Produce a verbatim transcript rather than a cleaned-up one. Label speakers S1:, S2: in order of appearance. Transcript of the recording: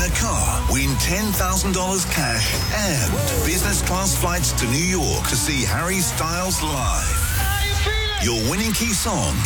S1: a car, win ten thousand dollars cash and business class flights to New York to see Harry Styles live. Your winning key song